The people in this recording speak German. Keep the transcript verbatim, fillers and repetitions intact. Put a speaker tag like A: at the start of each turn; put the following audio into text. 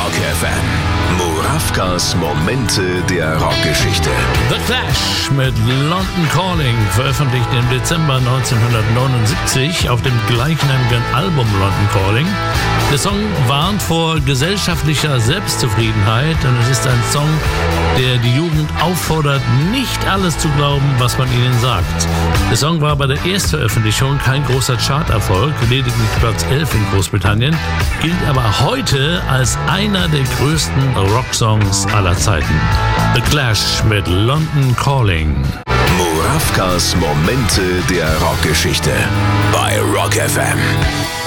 A: Rock F M. Murawkas Momente der Rockgeschichte.
B: The Clash mit London Calling, veröffentlicht im Dezember neunzehnhundertneunundsiebzig auf dem gleichnamigen Album London Calling. Der Song warnt vor gesellschaftlicher Selbstzufriedenheit und es ist ein Song, der die Jugend auffordert, nicht alles zu glauben, was man ihnen sagt. Der Song war bei der Erstveröffentlichung kein großer Charterfolg, lediglich Platz elf in Großbritannien, gilt aber heute als einer der größten Rocksongs aller Zeiten. The Clash mit London Calling.
A: Murawkas Momente der Rockgeschichte bei Rock F M.